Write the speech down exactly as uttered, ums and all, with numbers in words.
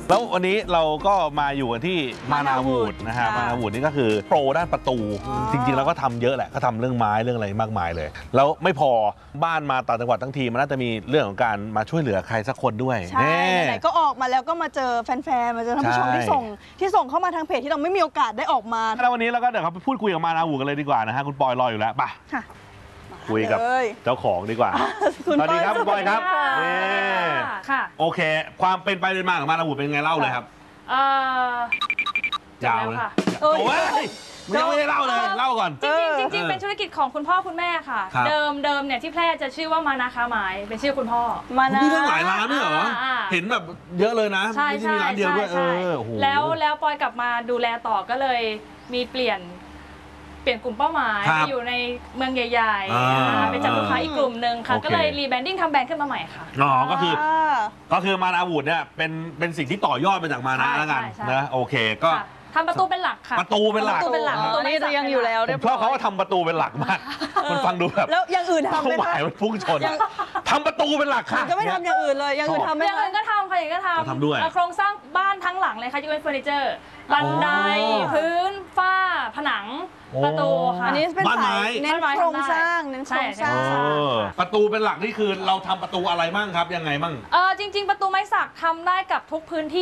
แล้ววันนี้เราก็มาอยู่กันที่มานาวูดนะฮะมานาวูดนี่ก็คือโปรด้านประตูจริงๆแล้วก็ทำเยอะแหละก็ทำเรื่องไม้เรื่องอะไรมากมายเลยแล้วไม่พอบ้านมาต่างจังหวัดทั้งทีมันน่าจะมีเรื่องของการมาช่วยเหลือใครสักคนด้วยใช่ไหนก็ออกมาแล้วก็มาเจอแฟนๆมาเจอท่านผู้ชมที่ส่งที่ส่งเข้ามาทางเพจที่เราไม่มีโอกาสได้ออกมาแล้ววันนี้เราก็เดี๋ยวเขาไปพูดคุยกับมานาวูดกันเลยดีกว่านะฮะคุณปอยรออยู่แล้วไปคุยกับเจ้าของดีกว่าสวัสดีครับคุณปอยครับค่ะโอเคความเป็นไปเป็นมาของมานาวูดเป็นไงเล่าเลยครับเออยาวเลยโอ้ยไม่ยังไม่ได้เล่าเลยเล่าก่อนจริงๆจริงๆเป็นธุรกิจของคุณพ่อคุณแม่ค่ะเดิมเดิมเนี่ยที่แพร่จะชื่อว่ามานาค้าไม้เป็นชื่อคุณพ่อมานามีทั้งหลายร้านด้วยเหรอเห็นแบบเยอะเลยนะไม่ใช่มีร้านเดียวด้วยเออแล้วแล้วปอยกลับมาดูแลต่อก็เลยมีเปลี่ยนเปลี่ยนกลุ่มเป้าหมายไปอยู่ในเมืองใหญ่ๆไปจับลูกค้าอีกกลุ่มหนึ่งค่ะก็เลยรีแบรนดิ้งทำแบรนด์ขึ้นมาใหม่ค่ะอ๋อก็คือก็คือมานาวูดเนี่ยเป็นเป็นสิ่งที่ต่อยอดมาจากมานาแล้วกันนะโอเคก็ทำประตูเป็นหลักค่ะประตูเป็นหลักประตูเป็นหลักประตูไม่เรียงอยู่แล้วผมชอบเขาว่าทำประตูเป็นหลักมากมันฟังดูแบบแล้วอย่างอื่นทำไหมคะหมายมันพุ่งชนทำประตูเป็นหลักค่ะก็ไม่ทำอย่างอื่นเลยอย่างอื่นทำไหมอย่างอื่นก็ทำค่ะอย่างก็ทำทำด้วยโครงสร้างบ้านทั้งหลังเลยค่ะยูเอ็นเฟอร์นิเจอร์บันไดพื้นฝ้าผนังประตูค่ะอันนี้เป็นสายเน้นโครงสร้างเน้นโครงสร้างประตูเป็นหลักนี่คือเราทำประตูอะไรมั่งครับยังไงมั่งเออจริงๆประตูไม้สักทำได้กับทุกพื้นที่